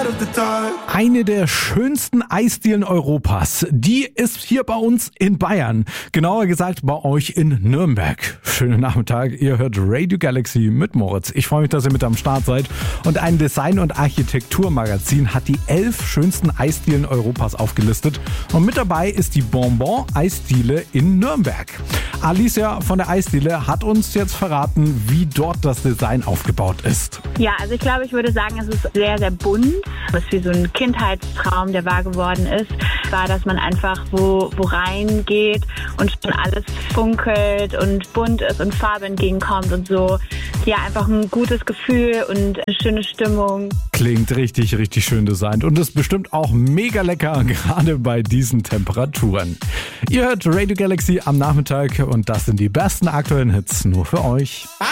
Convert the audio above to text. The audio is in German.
Eine der schönsten Eisdielen Europas, die ist hier bei uns in Bayern. Genauer gesagt bei euch in Nürnberg. Schönen Nachmittag, ihr hört Radio Galaxy mit Moritz. Ich freue mich, dass ihr mit am Start seid. Und ein Design- und Architekturmagazin hat die 11 schönsten Eisdielen Europas aufgelistet. Und mit dabei ist die Bonbon Eisdiele in Nürnberg. Alicia von der Eisdiele hat uns jetzt verraten, wie dort das Design aufgebaut ist. Ja, also ich glaube, ich würde sagen, es ist sehr, sehr bunt. Es ist wie so ein Kindheitstraum, der wahr geworden ist. War, dass man einfach wo reingeht und schon alles funkelt und bunt ist und Farbe entgegenkommt und so. Ja, einfach ein gutes Gefühl und eine schöne Stimmung. Klingt richtig, richtig schön designt und ist bestimmt auch mega lecker, gerade bei diesen Temperaturen. Ihr hört Radio Galaxy am Nachmittag und das sind die besten aktuellen Hits nur für euch.